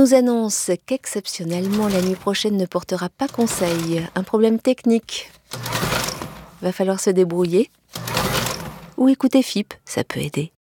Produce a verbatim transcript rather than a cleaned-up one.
nous annonce qu'exceptionnellement la nuit prochaine ne portera pas conseil. Un problème technique. Va falloir se débrouiller. Ou écouter F I P, ça peut aider.